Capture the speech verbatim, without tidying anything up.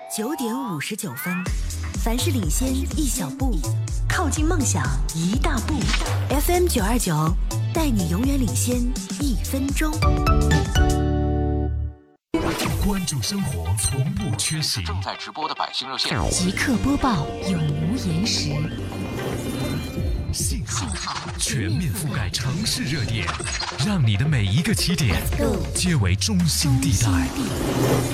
九点五十九分，凡事领先一小步，靠近梦想一大步。F M 九二九，带你永远领先一分钟。 关注生活，从不缺席。 正在直播的百姓热线， 即刻播报，永无延时。 信号全面覆盖城市热点，让你的每一个起点皆为中心地带。